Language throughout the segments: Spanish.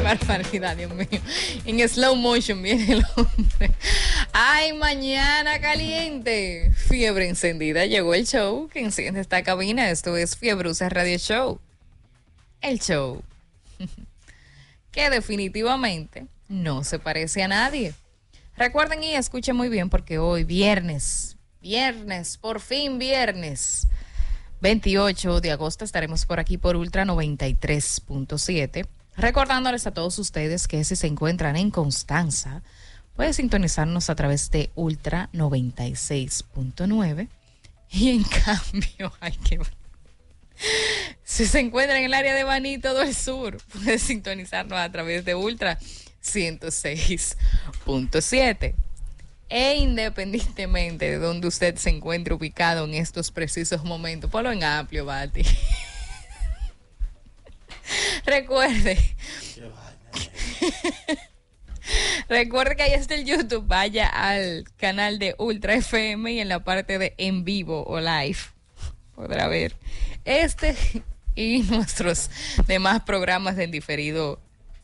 barbaridad, Dios mío. En slow motion viene el hombre. Ay, mañana caliente. Fiebre encendida. Llegó el show que enciende esta cabina. Esto es Fiebruza Radio Show. El show que definitivamente no se parece a nadie. Recuerden y escuchen muy bien porque hoy viernes, por fin viernes, 28 de agosto estaremos por aquí por Ultra 93.7. Recordándoles a todos ustedes que si se encuentran en Constanza, pueden sintonizarnos a través de Ultra 96.9. Y en cambio, si se encuentran en el área de Baní, todo el sur, pueden sintonizarnos a través de Ultra 106.7. E independientemente de donde usted se encuentre ubicado en estos precisos momentos, ponlo en amplio, Bati. Recuerde que ahí está el YouTube. Vaya al canal de Ultra FM y en la parte de en vivo o live podrá ver este y nuestros demás programas de en diferido.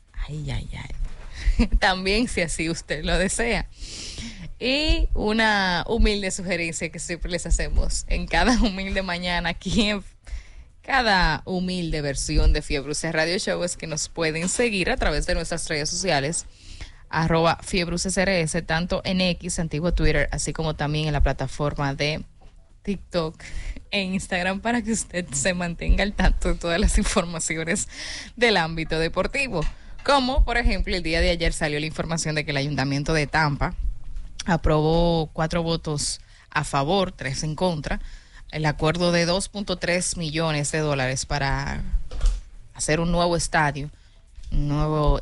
También, si así usted lo desea. Y una humilde sugerencia que siempre les hacemos en cada humilde mañana aquí en cada humilde versión de Fiebruza Radio Show es que nos pueden seguir a través de nuestras redes sociales @FiebruzaCRS, tanto en X, antiguo Twitter, así como también en la plataforma de TikTok e Instagram para que usted se mantenga al tanto de todas las informaciones del ámbito deportivo. Como, por ejemplo, el día de ayer salió la información de que el Ayuntamiento de Tampa aprobó 4 votos a favor, 3 en contra, el acuerdo de $2.3 millones para hacer un nuevo estadio, un nuevo